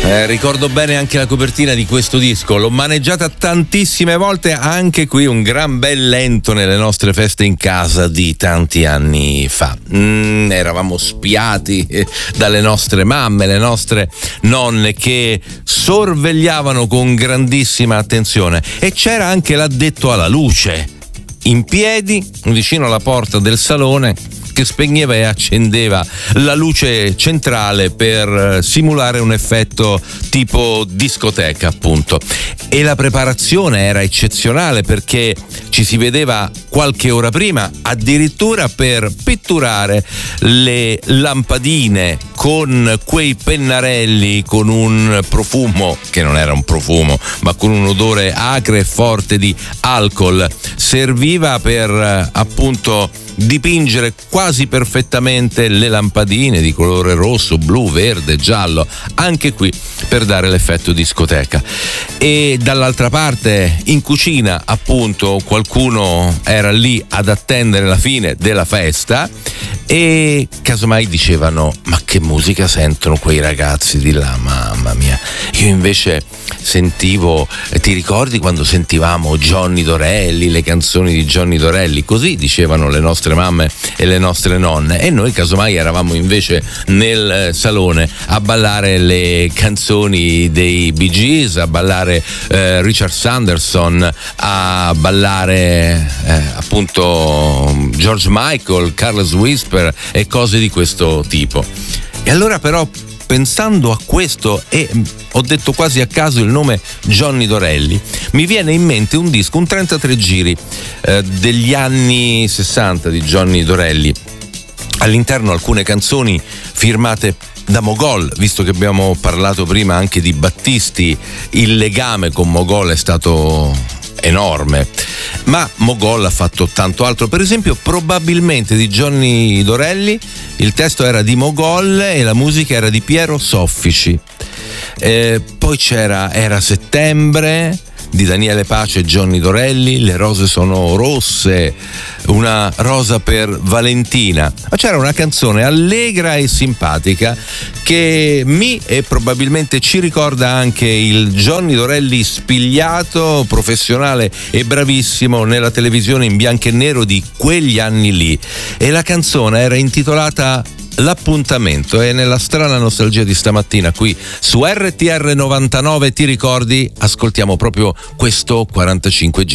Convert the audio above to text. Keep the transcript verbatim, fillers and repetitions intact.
Eh, ricordo bene anche la copertina di questo disco, l'ho maneggiata tantissime volte, anche qui un gran bel lento nelle nostre feste in casa di tanti anni fa. Mm, eravamo spiati eh, dalle nostre mamme, le nostre nonne che sorvegliavano con grandissima attenzione, e c'era anche l'addetto alla luce in piedi vicino alla porta del salone che spegneva e accendeva la luce centrale per simulare un effetto tipo discoteca, appunto. E la preparazione era eccezionale, perché ci si vedeva qualche ora prima addirittura per pitturare le lampadine con quei pennarelli con un profumo che non era un profumo, ma con un odore acre e forte di alcol. Serviva per appunto dipingere quasi perfettamente le lampadine di colore rosso, blu, verde, giallo, anche qui per dare l'effetto discoteca. E dall'altra parte, in cucina, appunto, qualcuno era lì ad attendere la fine della festa e casomai dicevano: ma che musica sentono quei ragazzi di là, mamma mia. Io invece sentivo, ti ricordi quando sentivamo Johnny Dorelli, le canzoni di Johnny Dorelli? Così dicevano le nostre mamme e le nostre nonne, e noi casomai eravamo invece nel salone a ballare le canzoni dei Bee Gees, a ballare eh, Richard Sanderson, a ballare eh, appunto George Michael, Careless Whisper e cose di questo tipo. E allora però, pensando a questo, e ho detto quasi a caso il nome Johnny Dorelli, mi viene in mente un disco, un trentatré giri eh, degli anni sessanta di Johnny Dorelli. All'interno alcune canzoni firmate da Mogol, visto che abbiamo parlato prima anche di Battisti, il legame con Mogol è stato enorme, ma Mogol ha fatto tanto altro. Per esempio, probabilmente di Johnny Dorelli il testo era di Mogol e la musica era di Piero Soffici. Eh, poi c'era Era settembre di Daniele Pace e Johnny Dorelli, Le rose sono rosse, una rosa per Valentina. Ma c'era una canzone allegra e simpatica che mi e probabilmente ci ricorda anche il Johnny Dorelli spigliato, professionale e bravissimo nella televisione in bianco e nero di quegli anni lì. E la canzone era intitolata L'appuntamento. E nella strana nostalgia di stamattina qui su R T R novantanove, ti ricordi, ascoltiamo proprio questo quarantacinque giri.